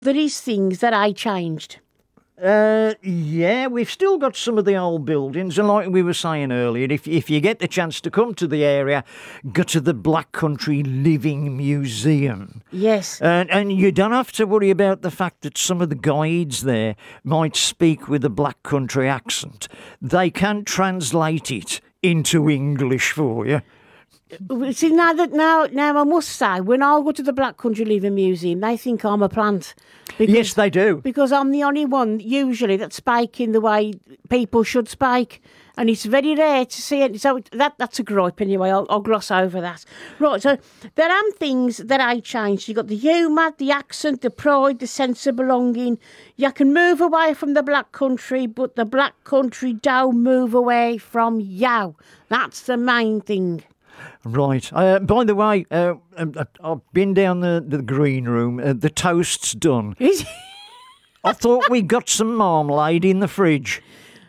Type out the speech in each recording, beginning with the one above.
There is things that I changed. Yeah, we've still got some of the old buildings, and like we were saying earlier, if you get the chance to come to the area, go to the Black Country Living Museum. Yes. And you don't have to worry about the fact that some of the guides there might speak with a Black Country accent. They can translate it into English for you. See, now I must say, when I go to the Black Country Living Museum, they think I'm a plant. Yes, they do. Because I'm the only one, usually, that's speaking the way people should speak. And it's very rare to see it. So that's a gripe anyway. I'll gloss over that. Right, so there are things that I changed. You've got the humour, the accent, the pride, the sense of belonging. You can move away from the Black Country, but the Black Country don't move away from you. That's the main thing. Right. By the way, I've been down the green room. The toast's done. I thought we got some marmalade in the fridge.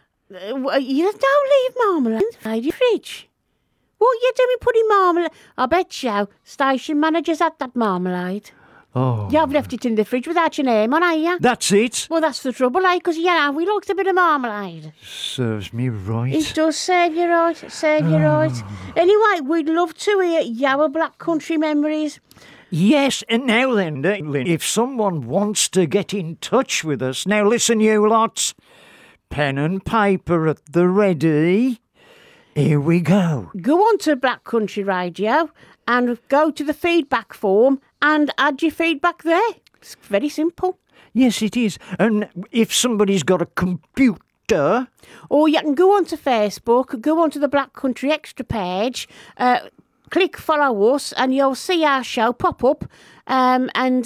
You don't leave marmalade in the fridge. What are you doing putting marmalade? I bet you station managers had that marmalade. Oh. You have left it in the fridge without your name on, have you? That's it. Well, that's the trouble, because, we liked a bit of marmalade. Serves me right. It does serve you right, right. Anyway, we'd love to hear your Black Country memories. Yes, and now then, if someone wants to get in touch with us, now listen you lots, pen and paper at the ready. Here we go. Go on to Black Country Radio and go to the feedback form and add your feedback there. It's very simple. Yes, it is. And if somebody's got a computer... Or you can go on to Facebook, go on to the Black Country Extra page, click follow us, and you'll see our show pop up. And,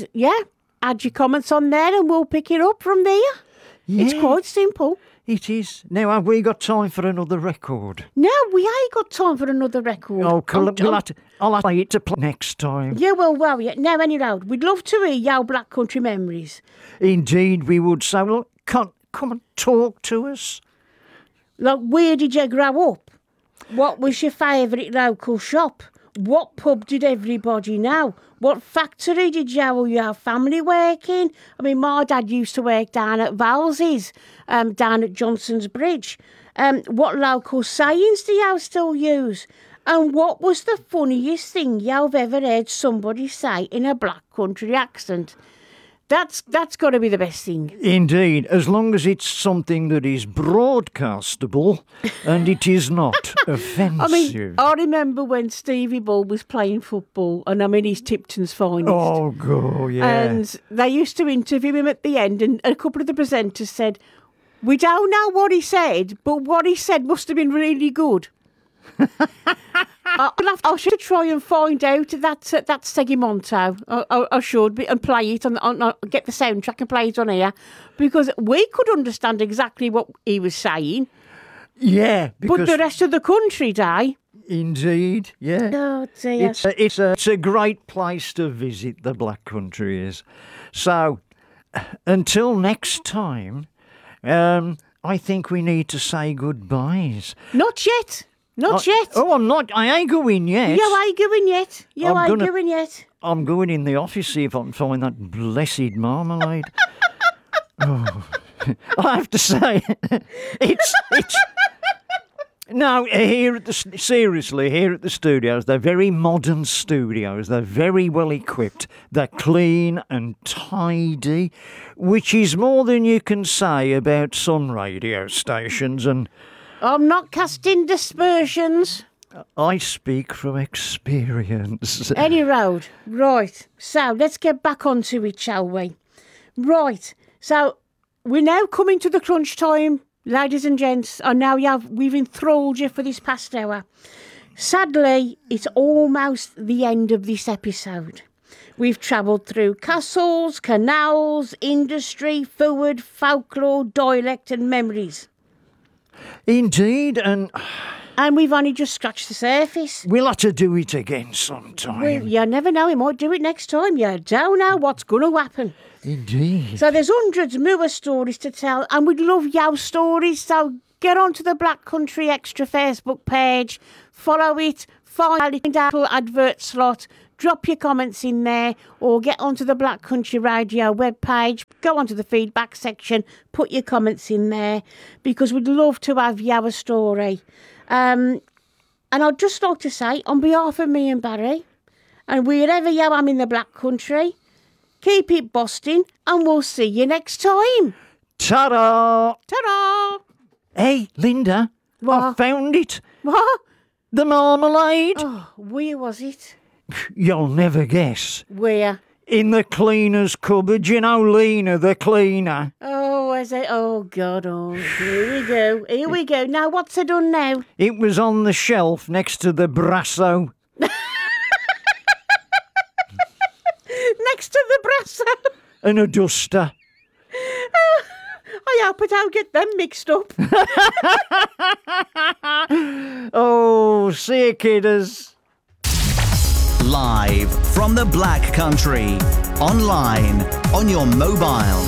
add your comments on there and we'll pick it up from there. Yeah. It's quite simple. It is. Now, have we got time for another record? No, we ain't got time for another record. Oh, I'll have it to play next time. Yeah, well, yeah. Now, anyhow, we'd love to hear your Black Country memories. Indeed, we would. So, look, come and talk to us. Like, where did you grow up? What was your favourite local shop? What pub did everybody know? What factory did you or your family work in? I mean, my dad used to work down at Valsey's, down at Johnson's Bridge. What local sayings do you still use? And what was the funniest thing you've ever heard somebody say in a Black Country accent? That's got to be the best thing. Indeed, as long as it's something that is broadcastable and it is not offensive. I mean, I remember when Stevie Bull was playing football and I'm in his Tipton's finest. Oh, God, yeah. And they used to interview him at the end and a couple of the presenters said, we don't know what he said, but what he said must have been really good. I should try and find out that segmento. I should be and play it on get the soundtrack and play it on here because we could understand exactly what he was saying. Yeah, but the rest of the country, Indeed, yeah. Oh dear. It's a great place to visit. The Black Country is. So, until next time, I think we need to say goodbyes. Not yet. Not yet. Oh, I'm not. I ain't going yet. You ain't going yet. Going yet. I'm going in the office, see if I can find that blessed marmalade. Oh, I have to say, it's. No, seriously, here at the studios, they're very modern studios. They're very well equipped. They're clean and tidy, which is more than you can say about some radio stations and... I'm not casting dispersions. I speak from experience. Any road. Right. So, let's get back onto it, shall we? Right. So, we're now coming to the crunch time, ladies and gents. And now we've enthralled you for this past hour. Sadly, it's almost the end of this episode. We've travelled through castles, canals, industry, food, folklore, dialect and memories. Indeed, and we've only just scratched the surface. We'll have to do it again sometime. You never know, we might do it next time. You don't know what's going to happen. Indeed. So there's hundreds more stories to tell, and we'd love your stories, so get onto the Black Country Extra Facebook page, follow it, find our little advert slot, drop your comments in there or get onto the Black Country Radio webpage, go onto the feedback section, put your comments in there because we'd love to have your story. And I'd just like to say, on behalf of me and Barry, and wherever you are in the Black Country, keep it busting and we'll see you next time. Ta-da! Ta-da! Hey, Linda, What? I found it. What? The marmalade. Oh, where was it? You'll never guess. Where? In the cleaner's cupboard. You know Lena, the cleaner. Oh, is it? Oh, God. Oh, here we go. Here we go. Now, what's it done now? It was on the shelf next to the Brasso. Next to the Brasso. And a duster. I hope I don't get them mixed up. Oh, see you, kidders. Live from the Black Country. Online, on your mobile.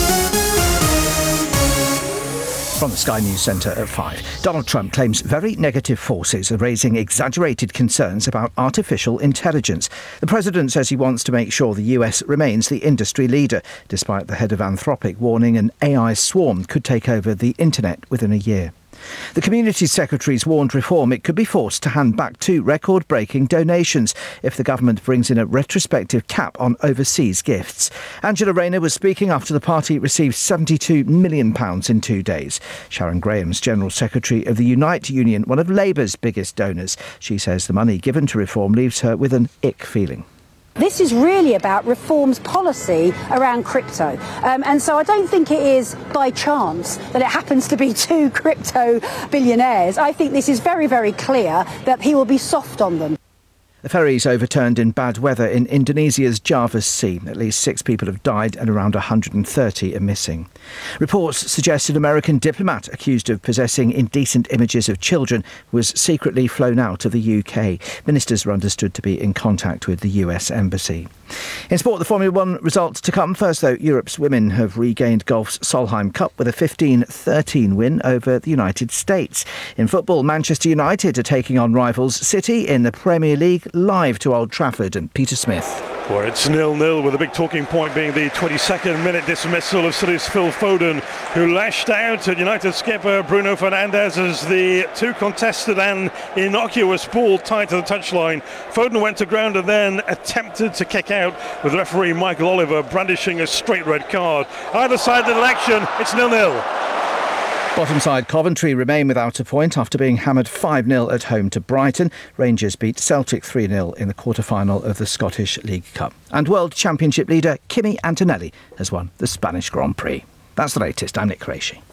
From the Sky News Centre at 5. Donald Trump claims very negative forces are raising exaggerated concerns about artificial intelligence. The president says he wants to make sure the US remains the industry leader, despite the head of Anthropic warning an AI swarm could take over the internet within a year. The Community Secretary's warned Reform it could be forced to hand back 2 record-breaking donations if the government brings in a retrospective cap on overseas gifts. Angela Rayner was speaking after the party received £72 million in 2 days. Sharon Graham's General Secretary of the Unite Union, one of Labour's biggest donors. She says the money given to Reform leaves her with an ick feeling. This is really about Reform's policy around crypto. And so I don't think it is by chance that it happens to be 2 crypto billionaires. I think this is very, very clear that he will be soft on them. The ferries overturned in bad weather in Indonesia's Java Sea. At least 6 people have died and around 130 are missing. Reports suggest an American diplomat accused of possessing indecent images of children was secretly flown out of the UK. Ministers are understood to be in contact with the US Embassy. In sport, the Formula 1 results to come. First, though, Europe's women have regained golf's Solheim Cup with a 15-13 win over the United States. In football, Manchester United are taking on rivals City in the Premier League, live to Old Trafford and Peter Smith. Well, it's 0-0 with a big talking point being the 22nd minute dismissal of City's Phil Foden, who lashed out at United skipper Bruno Fernandes as the 2 contested and innocuous ball tied to the touchline. Foden went to ground and then attempted to kick out, with referee Michael Oliver brandishing a straight red card. Either side of the election, it's 0-0. Bottom side Coventry remain without a point after being hammered 5-0 at home to Brighton. Rangers beat Celtic 3-0 in the quarter-final of the Scottish League Cup. And World Championship leader Kimi Antonelli has won the Spanish Grand Prix. That's the latest. I'm Nick Qureshi.